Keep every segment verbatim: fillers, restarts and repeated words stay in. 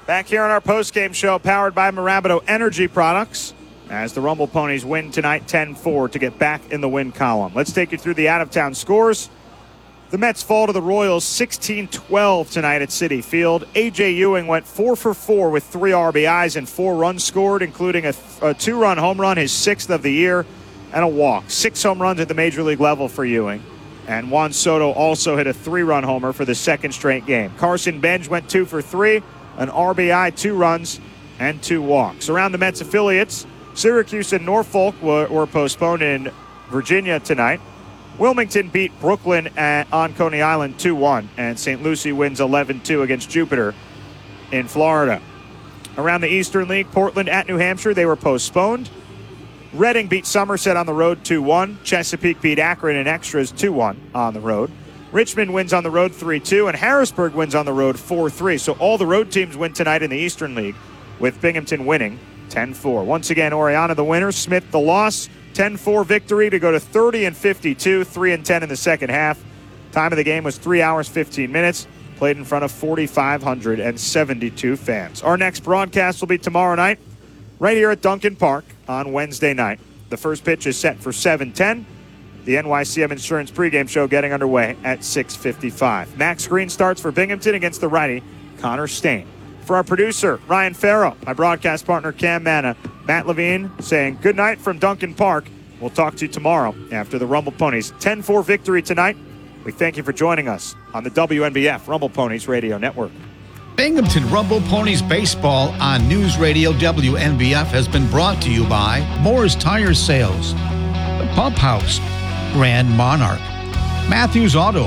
Back here on our postgame show powered by Marabato Energy Products as the Rumble Ponies win tonight ten four to get back in the win column. Let's take you through the out-of-town scores. The Mets fall to the Royals sixteen twelve tonight at Citi Field. A J. Ewing went four for four with three R B Is and four runs scored, including a, a two-run home run, his sixth of the year, and a walk. Six home runs at the major league level for Ewing. And Juan Soto also hit a three-run homer for the second straight game. Carson Benj went two for three, an R B I, two runs, and two walks. Around the Mets affiliates, Syracuse and Norfolk were, were postponed in Virginia tonight. Wilmington beat Brooklyn at, on Coney Island two one, and Saint Lucie wins eleven two against Jupiter in Florida. Around the Eastern League, Portland at New Hampshire, they were postponed. Reading beat Somerset on the road two one. Chesapeake beat Akron in extras two one on the road. Richmond wins on the road three two, and Harrisburg wins on the road four three. So all the road teams win tonight in the Eastern League, with Binghamton winning ten four. Once again, Oriana the winner, Smith the loss. ten four victory to go to thirty and fifty-two, three and ten in the second half. Time of the game was three hours, fifteen minutes. Played in front of four thousand five hundred seventy-two fans. Our next broadcast will be tomorrow night, right here at Duncan Park on Wednesday night. The first pitch is set for seven ten. The N Y C M Insurance pregame show getting underway at six fifty-five. Max Green starts for Binghamton against the righty, Connor Stain. For our producer, Ryan Farrow, my broadcast partner, Cam Manna, Matt Levine saying good night from Duncan Park. We'll talk to you tomorrow after the Rumble Ponies ten four victory tonight. We thank you for joining us on the W N B F Rumble Ponies Radio Network. Binghamton Rumble Ponies Baseball on News Radio W N B F has been brought to you by Moore's Tire Sales, The Pump House, Grand Monarch, Matthews Auto,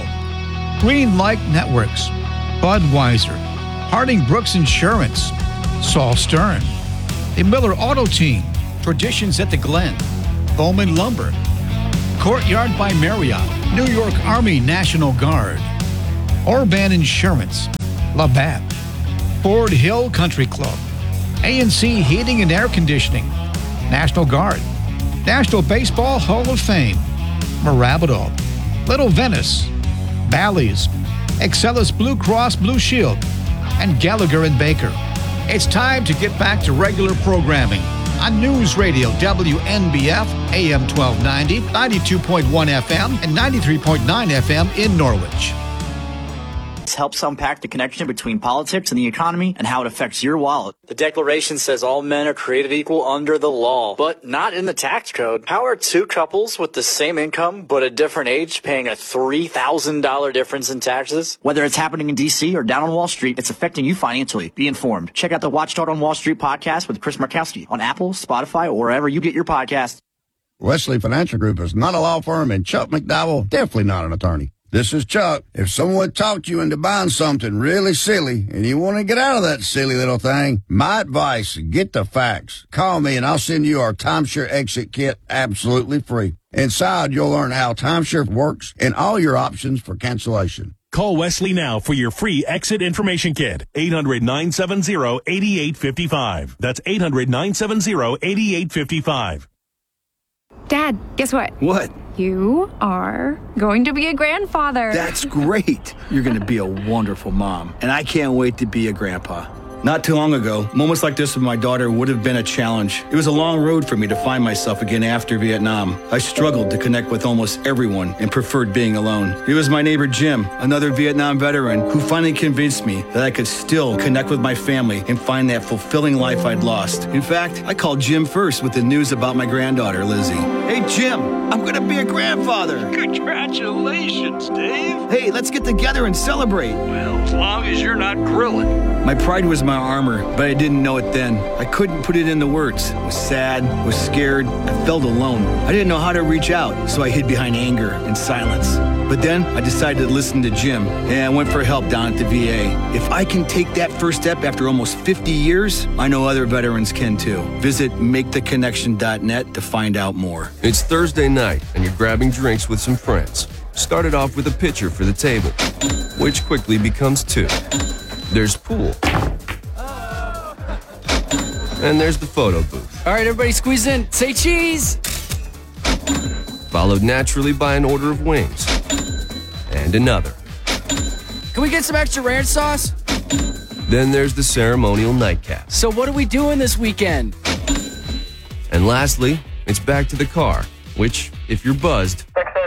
Green Light Networks, Budweiser, Harding Brooks Insurance, Saul Stern, the Miller Auto Team, Traditions at the Glen, Bowman Lumber, Courtyard by Marriott, New York Army National Guard, Orban Insurance, Labatt, Ford Hill Country Club, A and C Heating and Air Conditioning, National Guard, National Baseball Hall of Fame, Marabato, Little Venice, Bally's, Excellus Blue Cross Blue Shield, and Gallagher and Baker. It's time to get back to regular programming on News Radio W N B F, A M twelve ninety, ninety-two point one F M, and ninety-three point nine F M in Norwich. This helps unpack the connection between politics and the economy and how it affects your wallet. The Declaration says all men are created equal under the law, but not in the tax code. How are two couples with the same income but a different age paying a three thousand dollars difference in taxes? Whether it's happening in D C or down on Wall Street, it's affecting you financially. Be informed. Check out the Watchdog on Wall Street podcast with Chris Markowski on Apple, Spotify, or wherever you get your podcasts. Wesley Financial Group is not a law firm, and Chuck McDowell, definitely not an attorney. This is Chuck. If someone talked you into buying something really silly and you want to get out of that silly little thing, my advice, get the facts. Call me and I'll send you our timeshare exit kit absolutely free. Inside, you'll learn how timeshare works and all your options for cancellation. Call Wesley now for your free exit information kit. eight hundred, nine seven zero, eight eight five five. That's eight hundred, nine seven zero, eight eight five five. Dad, guess what? What? You are going to be a grandfather. That's great. You're going to be a wonderful mom, and I can't wait to be a grandpa. Not too long ago, moments like this with my daughter would have been a challenge. It was a long road for me to find myself again after Vietnam. I struggled to connect with almost everyone and preferred being alone. It was my neighbor Jim, another Vietnam veteran, who finally convinced me that I could still connect with my family and find that fulfilling life I'd lost. In fact, I called Jim first with the news about my granddaughter, Lizzie. Hey, Jim, I'm going to be a grandfather. Congratulations, Dave. Hey, let's get together and celebrate. Well, as long as you're not grilling. My pride was my armor, but I didn't know it then. I couldn't put it into words. I was sad, was scared, I felt alone. I didn't know how to reach out, so I hid behind anger and silence. But then I decided to listen to Jim, and I went for help down at the V A. If I can take that first step after almost fifty years, I know other veterans can too. Visit make the connection dot net to find out more. It's Thursday night, and you're grabbing drinks with some friends. Started off with a pitcher for the table, which quickly becomes two. There's pool. And there's the photo booth. All right, everybody squeeze in. Say cheese. Followed naturally by an order of wings. And another. Can we get some extra ranch sauce? Then there's the ceremonial nightcap. So what are we doing this weekend? And lastly, it's back to the car, which, if you're buzzed,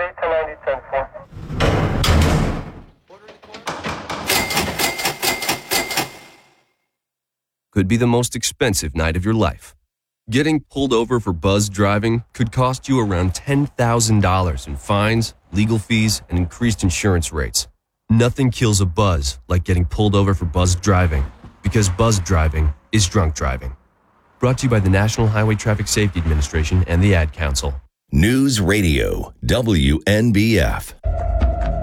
could be the most expensive night of your life. Getting pulled over for buzzed driving could cost you around ten thousand dollars in fines, legal fees, and increased insurance rates. Nothing kills a buzz like getting pulled over for buzzed driving, because buzzed driving is drunk driving. Brought to you by the National Highway Traffic Safety Administration and the Ad Council. News Radio W N B F.